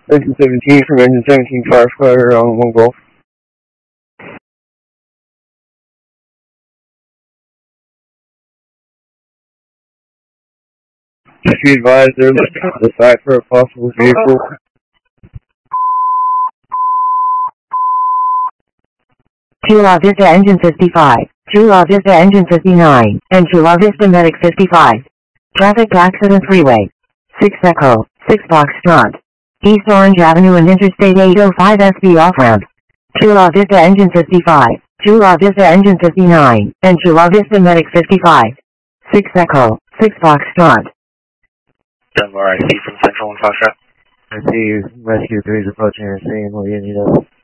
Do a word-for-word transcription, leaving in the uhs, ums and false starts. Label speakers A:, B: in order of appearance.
A: Engine seventeen from engine seventeen firefighter on one Golf. Just be advised they're looking for the site for a possible vehicle.
B: Chula Vista Engine fifty-five, Chula Vista Engine fifty-nine, and Chula Vista Medic fifty-five. Traffic accident freeway. six Echo, six Foxtrot. East Orange Avenue and Interstate eight oh five S B off-ramp. Chula Vista Engine fifty-five, Chula Vista Engine fifty-nine, and Chula Vista Medic fifty-five. six Echo, six Foxtrot.
C: Denver I C from Central and Foxtrot.
A: I see you. Rescue three is approaching your scene. What do you need us?